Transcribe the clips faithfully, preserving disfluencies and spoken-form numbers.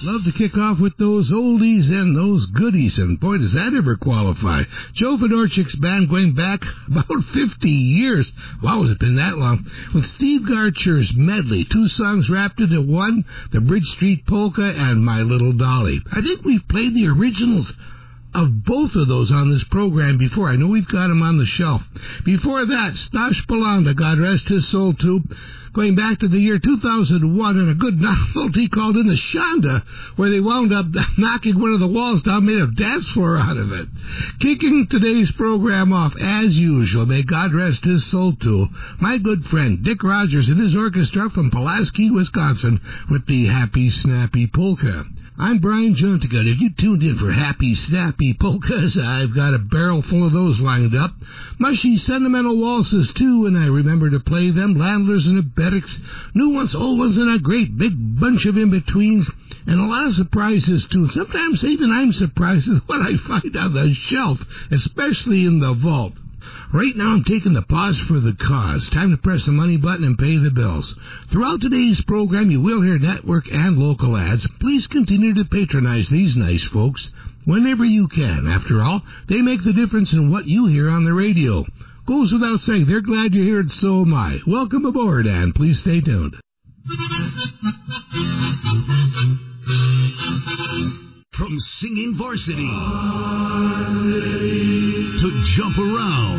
Love to kick off with those oldies and those goodies, and boy, does that ever qualify. Joe Fedorchik's band going back about fifty years. Wow, has it been that long? With Steve Garcher's medley, two songs wrapped into one, the Bridge Street Polka and My Little Dolly. I think we've played the originals of both of those on this program before. I know we've got them on the shelf. Before that, Stash Balanda, God rest his soul too, going back to the year two thousand one, and a good novelty called In the Shonda, where they wound up knocking one of the walls down, made a dance floor out of it. Kicking today's program off, as usual, may God rest his soul too, my good friend Dick Rogers and his orchestra from Pulaski, Wisconsin, with the Happy Snappy Polka. I'm Brian Juntigut. If you tuned in for Happy Snappy Polkas, I've got a barrel full of those lined up. Mushy sentimental waltzes, too, and I remember to play them. Landlers and Abetics, new ones, old ones, and a great big bunch of in-betweens, and a lot of surprises, too. Sometimes even I'm surprised at what I find on the shelf, especially in the vault. Right now I'm taking the pause for the cause. Time to press the money button and pay the bills. Throughout today's program you will hear network and local ads. Please continue to patronize these nice folks whenever you can. After all, they make the difference in what you hear on the radio. Goes without saying, they're glad you're here and so am I. Welcome aboard and please stay tuned. From singing varsity, varsity to jump around,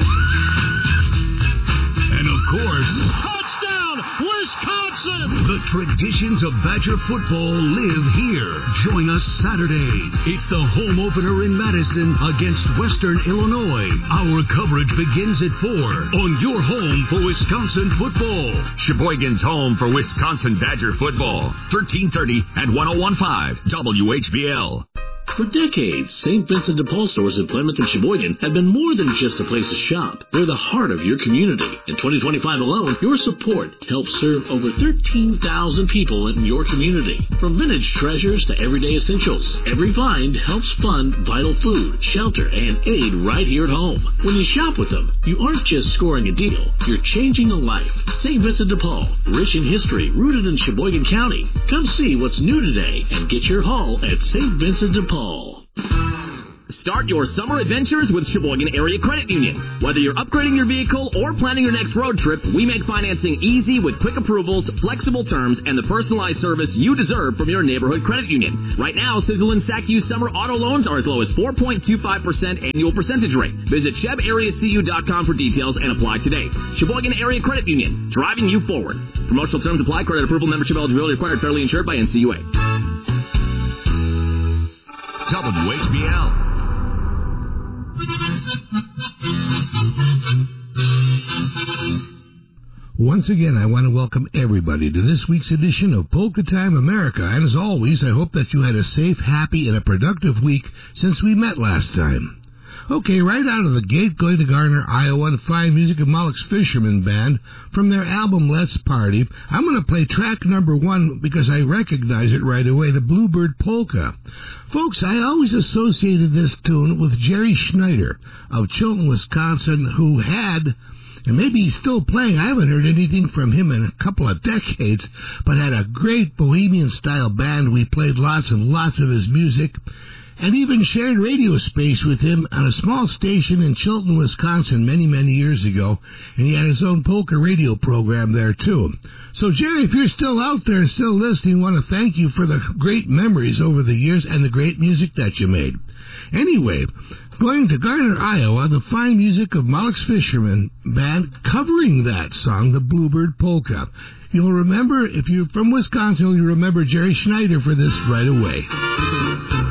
and of course, touchdown, Wisconsin! The traditions of Badger football live here. Join us Saturday. It's the home opener in Madison against Western Illinois. Our coverage begins at four on your home for Wisconsin football. Sheboygan's home for Wisconsin Badger football. thirteen thirty and one oh one point five W H B L. For decades, Saint Vincent de Paul stores in Plymouth and Sheboygan have been more than just a place to shop. They're the heart of your community. In twenty twenty-five alone, your support helps serve over thirteen thousand people in your community. From vintage treasures to everyday essentials, every find helps fund vital food, shelter, and aid right here at home. When you shop with them, you aren't just scoring a deal, you're changing a life. Saint Vincent de Paul, rich in history, rooted in Sheboygan County. Come see what's new today and get your haul at Saint Vincent de Paul. Start your summer adventures with Sheboygan Area Credit Union. Whether you're upgrading your vehicle or planning your next road trip, we make financing easy with quick approvals, flexible terms, and the personalized service you deserve from your neighborhood credit union. Right now, Sizzle and S A C U summer auto loans are as low as four point two five percent annual percentage rate. Visit Sheb Area C U dot com for details and apply today. Sheboygan Area Credit Union, driving you forward. Promotional terms apply. Credit approval, membership eligibility required. Fairly insured by N C U A. W H B L. Once again, I want to welcome everybody to this week's edition of Polka Time America. And as always, I hope that you had a safe, happy, and a productive week since we met last time. Okay, right out of the gate, going to Garner, Iowa, the fine music of Moloch's Fisherman Band from their album Let's Party. I'm going to play track number one because I recognize it right away, the Bluebird Polka. Folks, I always associated this tune with Jerry Schneider of Chilton, Wisconsin, who had, and maybe he's still playing, I haven't heard anything from him in a couple of decades, but had a great bohemian-style band. We played lots and lots of his music, and even shared radio space with him on a small station in Chilton, Wisconsin many, many years ago, and he had his own polka radio program there, too. So, Jerry, if you're still out there, still listening, I want to thank you for the great memories over the years and the great music that you made. Anyway, going to Garner, Iowa, the fine music of Moloch's Fisherman Band covering that song, the Bluebird Polka. You'll remember, if you're from Wisconsin, you'll remember Jerry Schneider for this right away.